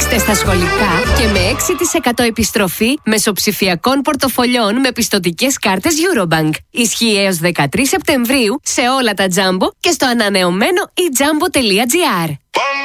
Δώστε στα σχολικά και με 6% επιστροφή μεσοψηφιακών πορτοφολιών με πιστωτικές κάρτες Eurobank. Ισχύει έως 13 Σεπτεμβρίου σε όλα τα Jumbo και στο ανανεωμένο eJumbo.gr.